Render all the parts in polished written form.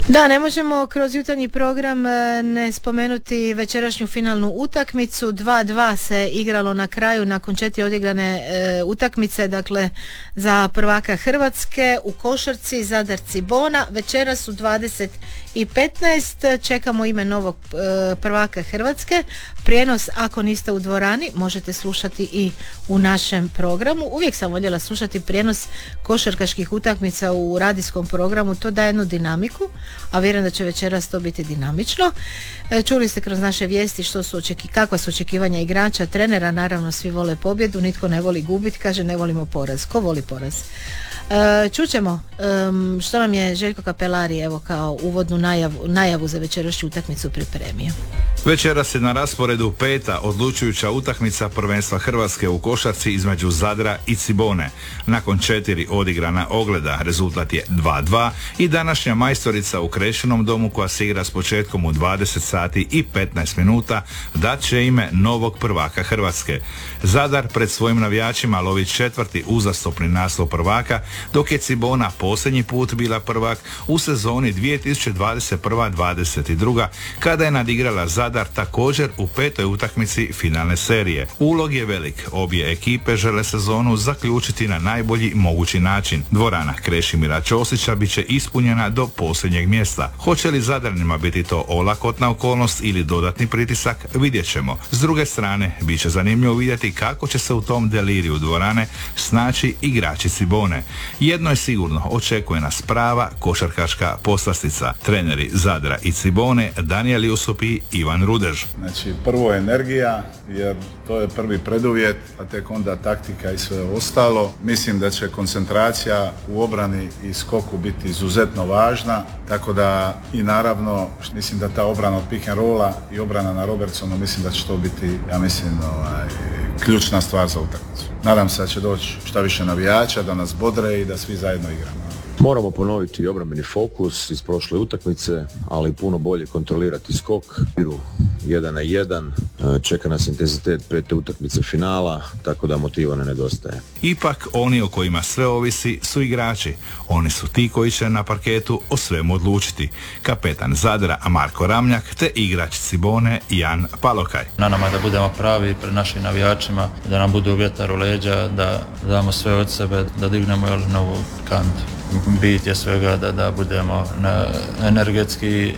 Da, ne možemo kroz jutarnji program ne spomenuti večerašnju finalnu utakmicu. 2:2 se igralo na kraju nakon 4 odigrane utakmice, dakle za prvaka Hrvatske u košarci Zadar Cibona. Večeras u 20:15 čekamo ime novog prvaka Hrvatske. Prijenos, ako niste u dvorani, možete slušati i u našem programu. Uvijek sam voljela slušati prijenos košarkaških utakmica u radijskom programu, to daje jednu dinamiku, a vjerujem da će večeras to biti dinamično. Čuli ste kroz naše vijesti kakva su očekivanja igrača, trenera, naravno svi vole pobjedu, nitko ne voli gubiti, kaže ne volimo poraz. Ko voli poraz? Čućemo što nam je Željko Kapelari evo kao uvodnu najavu za večerašnju utakmicu pripremio. Večeras je na rasporedu 5. odlučujuća utakmica prvenstva Hrvatske u košarci između Zadra i Cibone. Nakon 4 odigrana ogleda rezultat je 2:2 i današnja majstorica u Krešinom domu koja se igra s početkom u 20:15 dat će ime novog prvaka Hrvatske. Zadar pred svojim navijačima lovi 4. uzastopni naslov prvaka, dok je Cibona posljednji put bila prvak u sezoni 2021-22 kada je nadigrala Zadar također u 5. utakmici finalne serije. Ulog je velik, obje ekipe žele sezonu zaključiti na najbolji mogući način. Dvorana Krešimira Ćosića bit će ispunjena do posljednjeg mjesta. Hoće li Zadranima biti to olakotna okolnost ili dodatni pritisak, vidjet ćemo. S druge strane, bit će zanimljivo vidjeti kako će se u tom deliriju dvorane snaći igrači Cibone. Jedno je sigurno, očekuje nas prava košarkaška poslastica. Treneri Zadra i Cibone Danijel Jusup i Ivan Rudež. Znači, prvo je energija, jer to je prvi preduvjet, a tek onda taktika i sve ostalo. Mislim da će koncentracija u obrani i skoku biti izuzetno važna, tako da i naravno, mislim da ta obrana od pick and rolla i obrana na Robertsonu, mislim da će to biti, ja mislim, ključna stvar za utakmicu. Nadam se da će doći šta više navijača, da nas bodre i da svi zajedno igramo. Moramo ponoviti obrambeni fokus iz prošle utakmice, ali puno bolje kontrolirati skok. 1-1, čeka nas intenzitet 5. utakmice finala, tako da motiva ne nedostaje. Ipak oni o kojima sve ovisi su igrači. Oni su ti koji će na parketu o svemu odlučiti. Kapetan Zadra Marko Ramljak te igrač Cibone Jan Palokaj. Na nama da budemo pravi pred našim navijačima, da nam budu vjetar u leđa, da damo sve od sebe, da dignemo novu kantu. Bit je svega da budemo energetski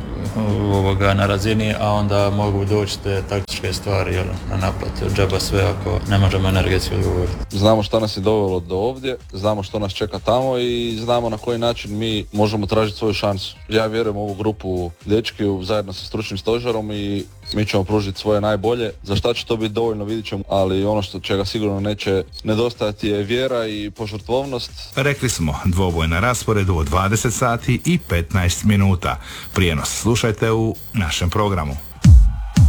na razini, a onda mogu doći te taktičke stvari na naplatu. Džaba sve ako ne možemo energetski odgovoriti. Znamo šta nas je dovelo do ovdje, znamo što nas čeka tamo i znamo na koji način mi možemo tražiti svoju šansu. Ja vjerujem u ovu grupu dečki zajedno sa stručnim stožerom i mi ćemo pružiti svoje najbolje. Za šta će to biti dovoljno vidit ćemo, ali ono što čega sigurno neće nedostajati je vjera i požrtvovnost. Rekli smo, dvoboj na rasporedu od 20:15. Prijenos slušajte u našem programu.